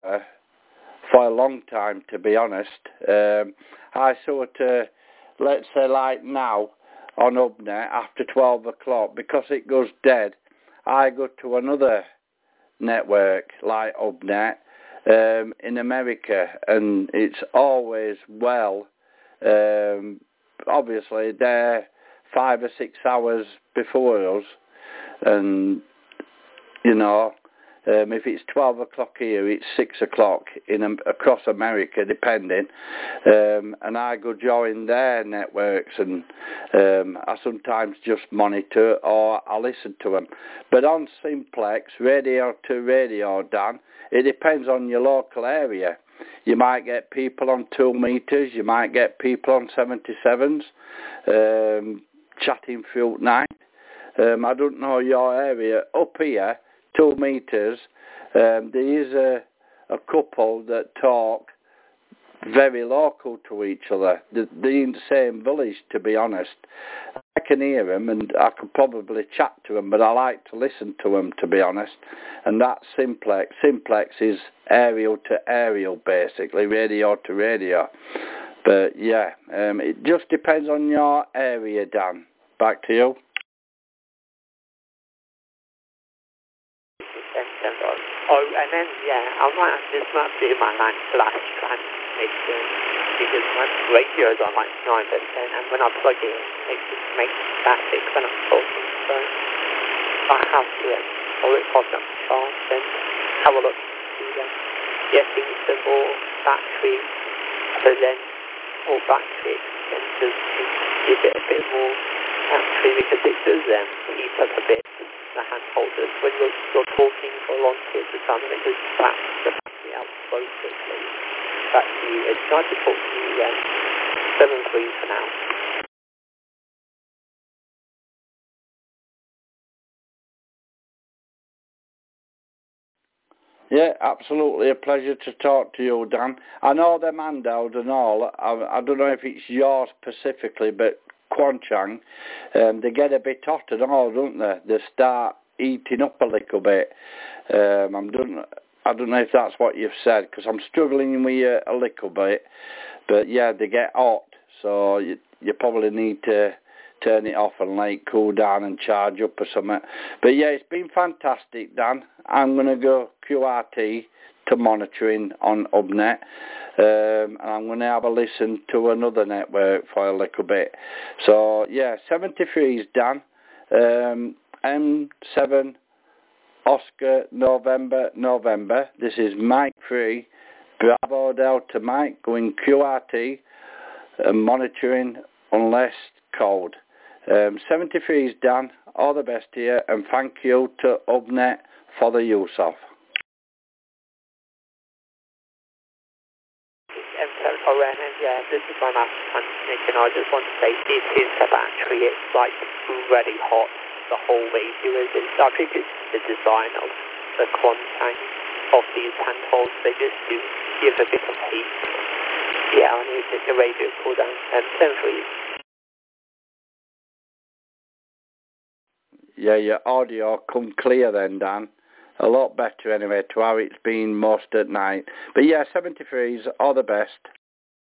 for a long time, to be honest. I sort of, let's say like now, on Hubnet, after 12 o'clock, because it goes dead, I go to another network like Hubnet in America, and it's always obviously they're 5 or 6 hours before us, and you know, if it's 12 o'clock here, it's 6 o'clock across America, depending. And I go join their networks, and I sometimes just monitor or I listen to them. But on Simplex, radio to radio, Dan, it depends on your local area. You might get people on 2 meters, you might get people on 77s, chatting through night. I don't know your area. Up here, 2 meters, there is a couple that talk very local to each other. They're in the same village, to be honest. I can hear them and I could probably chat to them, but I like to listen to them, to be honest. And that's Simplex. Simplex is aerial to aerial, basically, radio to radio. But yeah, it just depends on your area, Dan. Back to you. Oh, and then, yeah, I might just not be my last transmission because my radio's on like 9%, and when I plug it in, it just makes static when I'm talking. So I have to pull it off the charge and have a look to getting some more battery, but then more battery extenders to give it a bit more battery because it does heat up a bit. The hand holders when you're talking for long periods of time, and it just backs the battery out so quickly. Back to you. It's nice to talk to you then. 7-3 for now. Yeah, absolutely a pleasure to talk to you, Dan. I know them handheld and all. I don't know if it's yours specifically, but Quanchang, they get a bit hot and all, don't they? They start eating up a little bit. I don't know if that's what you've said, because I'm struggling with you a little bit. But yeah, they get hot, so you probably need to turn it off and let it cool down and charge up or something. But yeah, it's been fantastic, Dan. I'm going to go QRT to monitoring on Hubnet. And I'm going to have a listen to another network for a little bit. So yeah, 73 is Dan. M7 Oscar November. This is Mike 3 Bravo Delta Mike going QRT and monitoring unless code. 73 is Dan. All the best here, and thank you to Hubnet for the use of. Yeah, this is my last transmission. I just want to say it is the battery. It's like really hot. The whole radio is. I think it's the design of the Quanchang of these handholds. They just do give a bit of heat. Yeah, I need the radio cool down. 7-3. Yeah, your audio come clear then, Dan. A lot better anyway to how it's been most at night. But yeah, 73's all the best.